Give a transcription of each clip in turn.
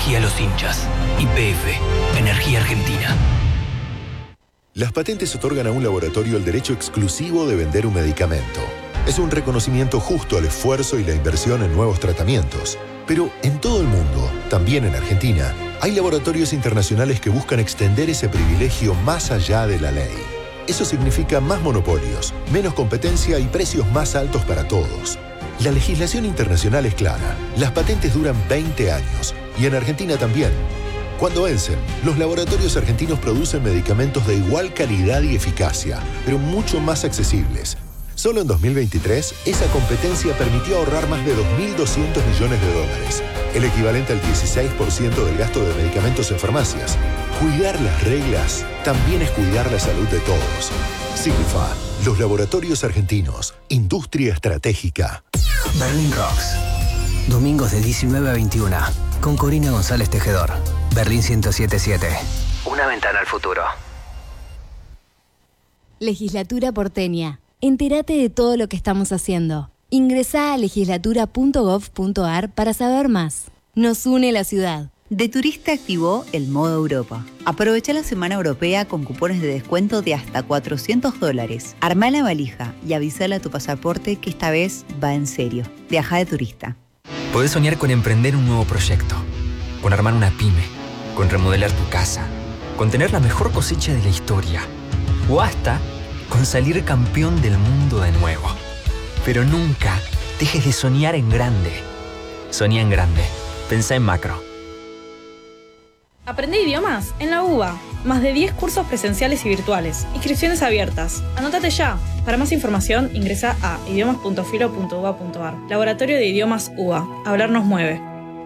energía a los hinchas. YPF, Energía Argentina. Las patentes otorgan a un laboratorio el derecho exclusivo de vender un medicamento. Es un reconocimiento justo al esfuerzo y la inversión en nuevos tratamientos. Pero en todo el mundo, también en Argentina, hay laboratorios internacionales que buscan extender ese privilegio más allá de la ley. Eso significa más monopolios, menos competencia y precios más altos para todos. La legislación internacional es clara. Las patentes duran 20 años y en Argentina también. Cuando vencen, los laboratorios argentinos producen medicamentos de igual calidad y eficacia, pero mucho más accesibles. Solo en 2023, esa competencia permitió ahorrar más de 2.200 millones de dólares, el equivalente al 16% del gasto de medicamentos en farmacias. Cuidar las reglas también es cuidar la salud de todos. Signifa, los laboratorios argentinos, industria estratégica. Berlín Rocks. Domingos de 19 a 21. Con Corina González Tejedor. Berlín 107.7. Una ventana al futuro. Legislatura porteña. Entérate de todo lo que estamos haciendo. Ingresá a legislatura.gov.ar para saber más. Nos une la ciudad. De Turista activó el modo Europa. Aprovecha la semana europea con cupones de descuento de hasta $400. Armá la valija y avísale a tu pasaporte que esta vez va en serio. Viaja de turista. Podés soñar con emprender un nuevo proyecto, con armar una pyme, con remodelar tu casa, con tener la mejor cosecha de la historia o hasta con salir campeón del mundo de nuevo. Pero nunca dejes de soñar en grande. Soñá en grande. Pensá en macro. Aprende idiomas en la UBA. Más de 10 cursos presenciales y virtuales. Inscripciones abiertas. Anótate ya. Para más información, ingresa a idiomas.filo.uba.ar. Laboratorio de Idiomas UBA. Hablar nos mueve.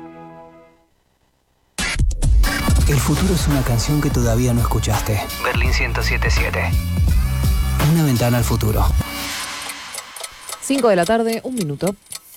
El futuro es una canción que todavía no escuchaste. Berlín 107.7. Una ventana al futuro. 5 de la tarde, 1 minuto.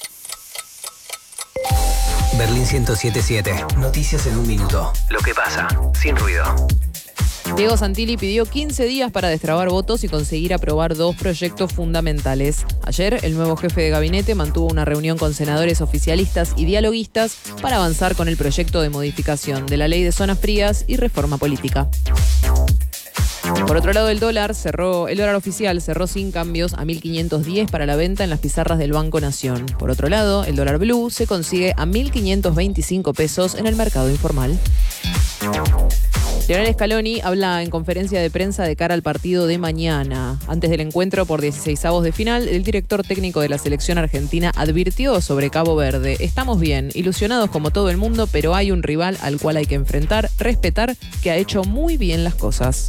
Berlín 107.7. Noticias en 1 minuto. Lo que pasa, sin ruido. Diego Santilli pidió 15 días para destrabar votos y conseguir aprobar 2 proyectos fundamentales. Ayer, el nuevo jefe de gabinete mantuvo una reunión con senadores oficialistas y dialoguistas para avanzar con el proyecto de modificación de la ley de zonas frías y reforma política. Por otro lado, el dólar oficial cerró sin cambios a 1.510 para la venta en las pizarras del Banco Nación. Por otro lado, el dólar blue se consigue a 1.525 pesos en el mercado informal. Lionel Scaloni habla en conferencia de prensa de cara al partido de mañana. Antes del encuentro por 16avos de final, el director técnico de la selección argentina advirtió sobre Cabo Verde: estamos bien, ilusionados como todo el mundo, pero hay un rival al cual hay que enfrentar, respetar, que ha hecho muy bien las cosas.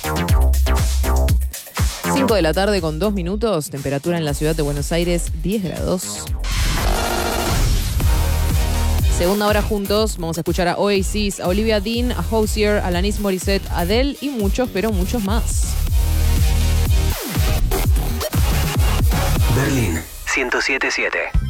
5 de la tarde con 2 minutos, temperatura en la ciudad de Buenos Aires, 10 grados. Segunda hora juntos, vamos a escuchar a Oasis, a Olivia Dean, a Hozier, a Alanis Morissette, a Adele y muchos, pero muchos más. Berlín 107.7.